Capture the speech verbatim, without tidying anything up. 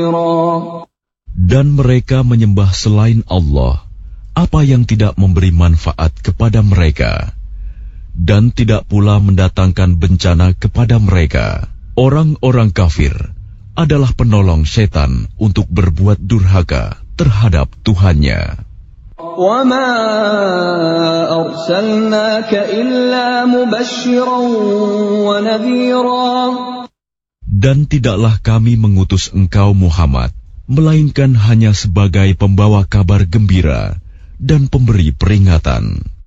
Dan mereka menyembah selain Allah apa yang tidak memberi manfaat kepada mereka, dan tidak pula mendatangkan bencana kepada mereka. Orang-orang kafir adalah penolong setan untuk berbuat durhaka terhadap Tuhannya. وَمَا أَرْسَلْنَاكَ إِلَّا مُبَشِّرًا وَنَذِيرًا. Dan tidaklah kami mengutus engkau Muhammad, melainkan hanya sebagai pembawa kabar gembira dan pemberi peringatan.